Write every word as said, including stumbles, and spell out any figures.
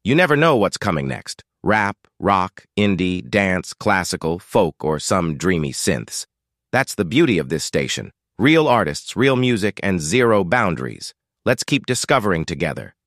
You never know what's coming next. Rap, rock, indie, dance, classical, folk, or some dreamy synths. That's the beauty of this station. Real artists, real music, and zero boundaries. Let's keep discovering together.